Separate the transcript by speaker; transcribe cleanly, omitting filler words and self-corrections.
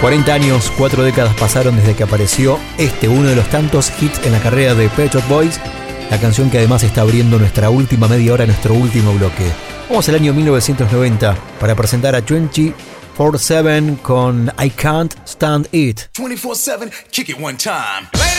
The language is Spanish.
Speaker 1: 40 años, 4 décadas pasaron desde que apareció uno de los tantos hits en la carrera de Pet Shop Boys, la canción que además está abriendo nuestra última media hora, nuestro último bloque. Vamos al año 1990 para presentar a 24/7 con I Can't Stand It.
Speaker 2: 24/7, kick it one time.